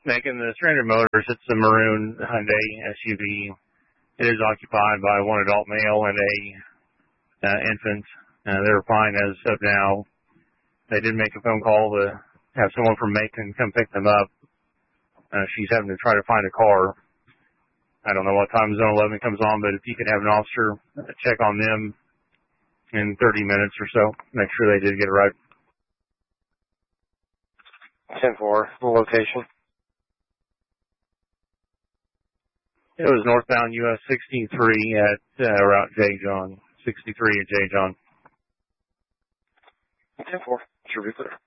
Making the Stranded Motors, it's a maroon Hyundai SUV. It is occupied by one adult male and a infant. They're fine as of now. They did make a phone call to have someone from Macon come pick them up. She's having to try to find a car. I don't know what time Zone 11 comes on, but if you could have an officer check on them in 30 minutes or so, make sure they did get it right. 10-4, the location. It was northbound US 63 at Route J. John. 63 at J. John. 10-4, should be clear.